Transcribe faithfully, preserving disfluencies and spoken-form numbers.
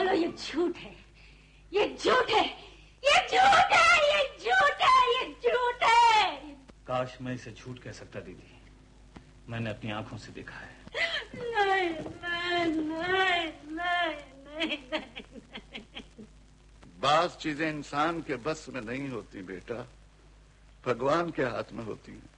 बोलो ये झूठ है, ये झूठ है, ये झूठ है, ये झूठ है, ये झूठ है। काश मैं इसे झूठ कह सकता दीदी, मैंने अपनी आंखों से देखा है। नहीं नहीं नहीं नहीं नहीं। बास चीजें इंसान के बस में नहीं होती बेटा, भगवान के हाथ में होती हैं।